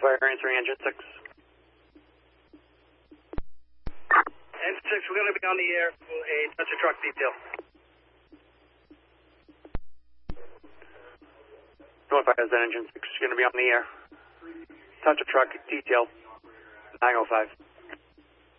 Fire answering engine 6. Engine 6, we're going to be on the air for a touch of truck detail. North Fire, engine 6 is going to be on the air. Touch of truck detail 905.